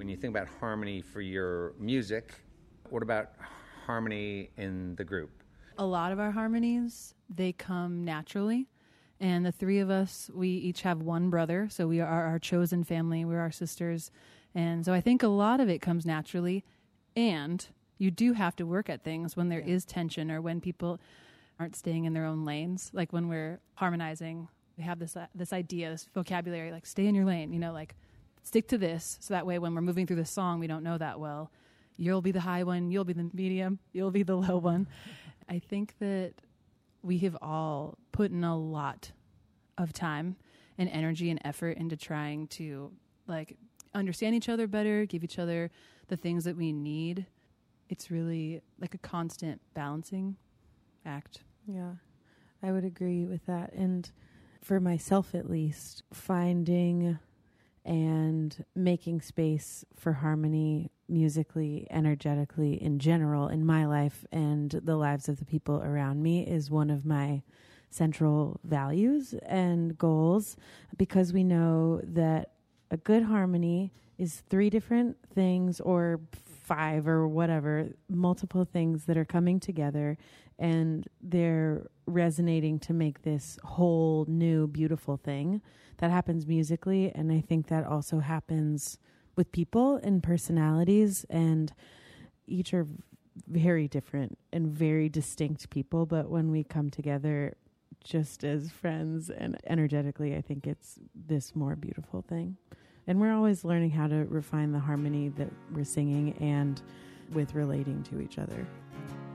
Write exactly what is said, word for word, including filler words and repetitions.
When you think about harmony for your music, what about harmony in the group? A lot of our harmonies, they come naturally. And the three of us, we each have one brother. So we are our chosen family. We're our sisters. And so I think a lot of it comes naturally. And you do have to work at things when there yeah. is tension or when people aren't staying in their own lanes. Like when we're harmonizing, we have this uh, this idea, this vocabulary, like stay in your lane, you know, like stick to this. So that way when we're moving through the song we don't know that well, you'll be the high one, you'll be the medium, you'll be the low one. I think that we have all put in a lot of time and energy and effort into trying to like understand each other better, give each other the things that we need. It's really like a constant balancing act. Yeah, I would agree with that. And for myself, at least, finding and making space for harmony musically, energetically, in general, in my life and the lives of the people around me is one of my central values and goals, because we know that a good harmony is three different things or five or whatever, multiple things that are coming together and they're resonating to make this whole new beautiful thing that happens musically. And I think that also happens with people and personalities, and each are very different and very distinct people. But when we come together just as friends and energetically, I think it's this more beautiful thing. And we're always learning how to refine the harmony that we're singing and with relating to each other.